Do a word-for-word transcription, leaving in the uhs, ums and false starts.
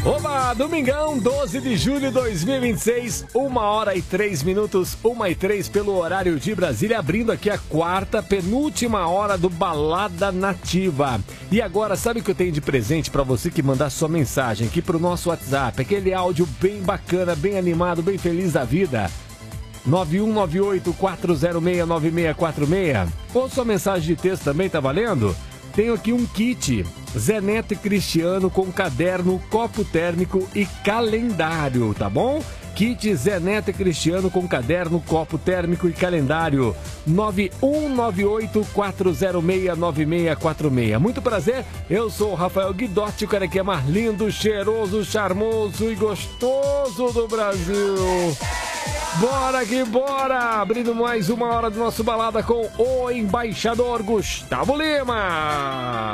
Oba, domingão, doze de julho de dois mil e vinte e seis, uma hora e três minutos, uma e três pelo horário de Brasília, abrindo aqui a quarta, penúltima hora do Balada Nativa. E agora, sabe o que eu tenho de presente para você que mandar sua mensagem aqui pro nosso WhatsApp? Aquele áudio bem bacana, bem animado, bem feliz da vida. nove um nove oito, quatro zero seis, nove seis quatro seis. Ou sua mensagem de texto também tá valendo? Tenho aqui um kit Zé Neto e Cristiano com caderno, copo térmico e calendário, tá bom? Kit Zé Neto e Cristiano com caderno, copo térmico e calendário. nove um nove oito, quatro zero seis, nove seis quatro seis. Muito prazer, eu sou o Rafael Guidotti, o cara que é mais lindo, cheiroso, charmoso e gostoso do Brasil. Bora que bora! Abrindo mais uma hora do nosso Balada com o embaixador Gustavo Lima.